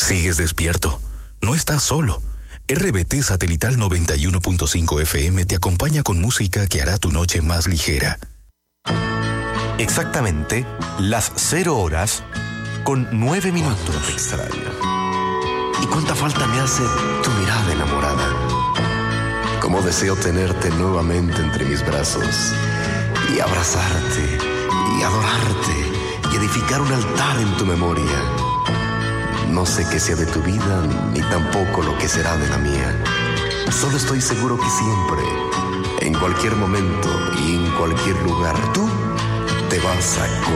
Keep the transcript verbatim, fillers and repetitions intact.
Sigues despierto. No estás solo. R B T Satelital noventa y uno punto cinco F M te acompaña con música que hará tu noche más ligera. Exactamente las cero horas con nueve minutos. Te extraño. Y cuánta falta me hace tu mirada enamorada. Cómo deseo tenerte nuevamente entre mis brazos y abrazarte y adorarte y edificar un altar en tu memoria. No sé qué sea de tu vida ni tampoco lo que será de la mía. Solo estoy seguro que siempre, en cualquier momento y en cualquier lugar, tú te vas a